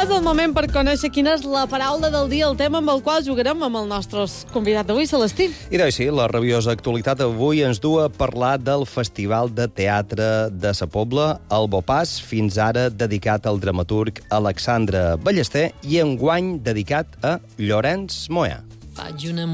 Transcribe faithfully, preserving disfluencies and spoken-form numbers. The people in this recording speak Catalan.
És el moment per conèixer quina és la paraula del dia, el tema amb el qual jugarem amb el nostre convidat d'avui, Celestí. I doncs sí, la rabiosa actualitat avui ens du a parlar del Festival de Teatre de Sa Pobla, el Bopàs, fins ara dedicat al dramaturg Alexandre Ballester i enguany dedicat a Llorenç Moya. Faig una